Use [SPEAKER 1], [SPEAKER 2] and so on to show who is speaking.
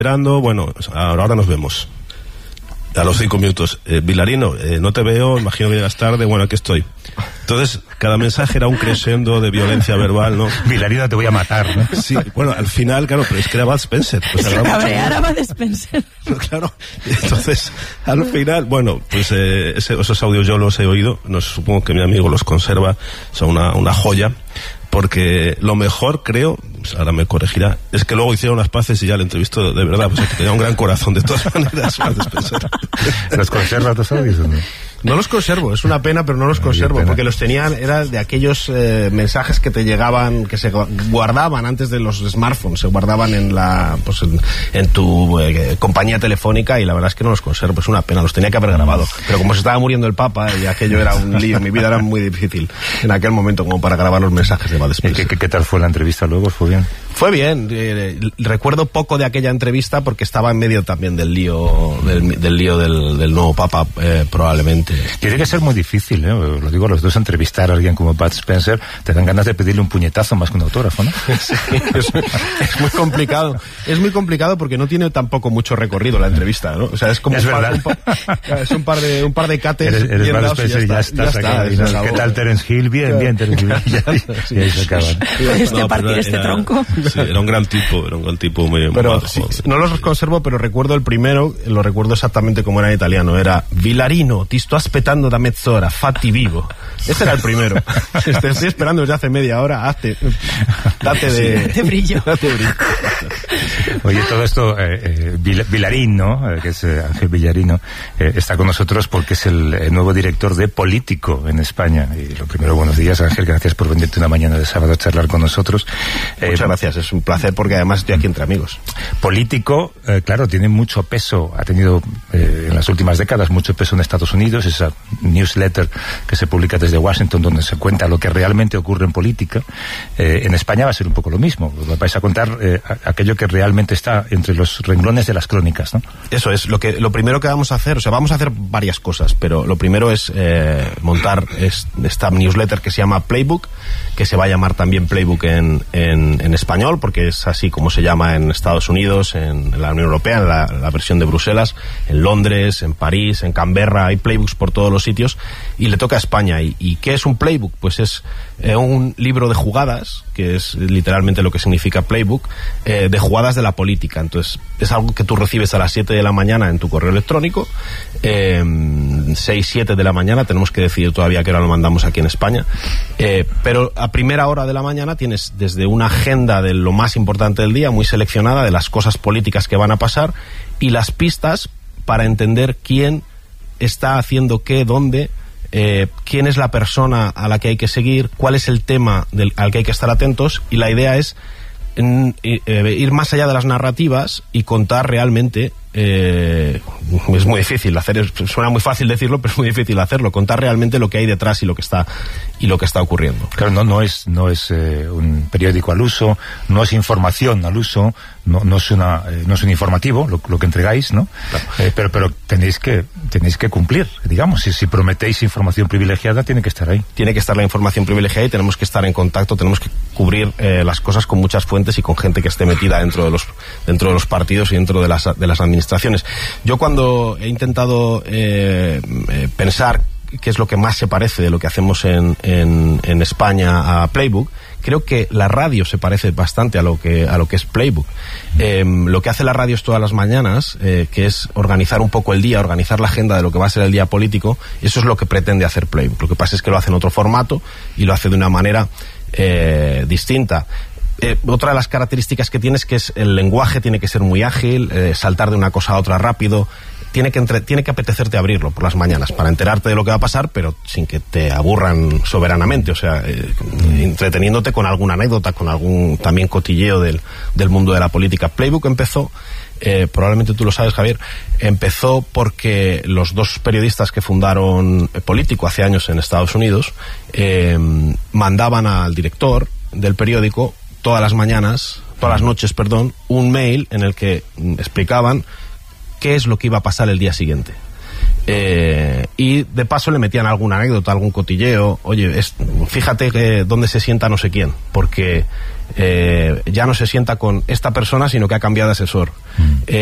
[SPEAKER 1] esperando, bueno, ahora nos vemos. A los 5 minutos, Vilarino, no te veo, imagino que llegas tarde, bueno, aquí estoy. Entonces, cada mensaje era un crescendo de violencia verbal, ¿no?
[SPEAKER 2] Vilarino, te voy a matar, ¿no?
[SPEAKER 1] Sí, bueno, al final, claro, pero es que era Bud Spencer. Pues
[SPEAKER 3] se cabreara a Bud Spencer.
[SPEAKER 1] Claro, entonces, al final, bueno, pues esos audios yo los he oído, no supongo que mi amigo los conserva, son una joya. Porque lo mejor, creo, pues ahora me corregirá, es que luego hicieron las paces y ya le entrevistó de verdad, pues es que tenía un gran corazón de todas maneras.
[SPEAKER 2] ¿Los conservas los audios o no?
[SPEAKER 4] No los conservo, es una pena, pero no los conservo, porque los tenían, era de aquellos mensajes que te llegaban, que se guardaban antes de los smartphones, se guardaban en en tu compañía telefónica, y la verdad es que no los conservo, es una pena, los tenía que haber grabado, pero como se estaba muriendo el Papa y aquello era un lío, mi vida era muy difícil en aquel momento como para grabar los mensajes de Bud Spencer.
[SPEAKER 2] ¿Qué tal fue la entrevista luego? ¿Fue bien?
[SPEAKER 4] Fue bien, recuerdo poco de aquella entrevista porque estaba en medio también del lío del nuevo Papa, probablemente.
[SPEAKER 2] Tiene que ser muy difícil, lo digo a los dos, entrevistar a alguien como Bud Spencer, te dan ganas de pedirle un puñetazo más que un autógrafo, ¿no?
[SPEAKER 4] Sí, es muy complicado. Es muy complicado porque no tiene tampoco mucho recorrido la entrevista, ¿no? O sea, es como
[SPEAKER 2] es
[SPEAKER 4] un par de cates.
[SPEAKER 2] Eres Bud Spencer y ya estás aquí. ¿Qué tal Terence Hill? Bien, Terence Hill. Y ahí se acaban.
[SPEAKER 3] ¿Puedes partir este tronco?
[SPEAKER 1] Sí, era un gran tipo muy...
[SPEAKER 4] Pero sí, no los conservo, pero recuerdo el primero, lo recuerdo exactamente como era en italiano, era Vilarino, ti sto aspettando da mezz'ora, fatti vivo. Ese era el primero. Te estoy esperando desde hace media hora, date
[SPEAKER 3] brillo.
[SPEAKER 2] Oye, todo esto, Vilarín, ¿no? Que es Ángel Villarino, está con nosotros porque es el nuevo director de Político en España. Y lo primero, buenos días, Ángel, gracias por venirte una mañana de sábado a charlar con nosotros.
[SPEAKER 4] Muchas gracias, es un placer porque además estoy aquí entre amigos.
[SPEAKER 2] Político, claro, tiene mucho peso, ha tenido en las últimas décadas mucho peso en Estados Unidos, esa newsletter que se publica desde Washington donde se cuenta lo que realmente ocurre en política. En España va a ser un poco lo mismo, vais a contar aquello que realmente está entre los renglones de las crónicas, ¿no?
[SPEAKER 4] Eso es, lo primero que vamos a hacer, o sea, vamos a hacer varias cosas, pero lo primero es montar esta newsletter que se llama Playbook, que se va a llamar también Playbook en español, porque es así como se llama en Estados Unidos, en la Unión Europea, en la versión de Bruselas, en Londres, en París, en Canberra, hay playbooks por todos los sitios, y le toca a España. ¿Y qué es un playbook? Pues es un libro de jugadas, que es literalmente lo que significa playbook, de jugadas de la política. Entonces, es algo que tú recibes a las 7 de la mañana en tu correo electrónico, 6, 7 de la mañana, tenemos que decidir todavía qué hora lo mandamos aquí en España, pero a primera hora de la mañana tienes desde una agenda de lo más importante del día, muy seleccionada, de las cosas políticas que van a pasar, y las pistas para entender quién está haciendo qué, dónde, quién es la persona a la que hay que seguir, cuál es el tema al que hay que estar atentos, y la idea es ir más allá de las narrativas y contar realmente, es muy difícil hacer, suena muy fácil decirlo, pero es muy difícil hacerlo, contar realmente lo que hay detrás y lo que está ocurriendo.
[SPEAKER 2] Claro, no es un periódico al uso, no es información al uso, no es un informativo lo que entregáis, ¿no? Claro. Pero tenéis que cumplir, digamos, si prometéis información privilegiada, tiene que estar ahí. Tiene
[SPEAKER 4] que estar la información privilegiada y tenemos que estar en contacto, tenemos que cubrir las cosas con muchas fuentes y con gente que esté metida dentro de los partidos y dentro de las administraciones. Yo cuando he intentado pensar qué es lo que más se parece de lo que hacemos en España a Playbook, creo que la radio se parece bastante a lo que es Playbook. Lo que hace la radio todas las mañanas, que es organizar un poco el día, organizar la agenda de lo que va a ser el día político, eso es lo que pretende hacer Playbook. Lo que pasa es que lo hace en otro formato y lo hace de una manera distinta. Otra de las características que tiene es que el lenguaje tiene que ser muy ágil, saltar de una cosa a otra rápido, tiene que apetecerte abrirlo por las mañanas para enterarte de lo que va a pasar, pero sin que te aburran soberanamente, o sea, entreteniéndote con alguna anécdota, con algún también cotilleo del mundo de la política. Playbook empezó, probablemente tú lo sabes, Javier, empezó porque los dos periodistas que fundaron Político hace años en Estados Unidos mandaban al director del periódico todas las noches, un mail en el que explicaban qué es lo que iba a pasar el día siguiente. Y de paso le metían alguna anécdota, algún cotilleo. Oye, fíjate que dónde se sienta no sé quién, porque ya no se sienta con esta persona, sino que ha cambiado de asesor.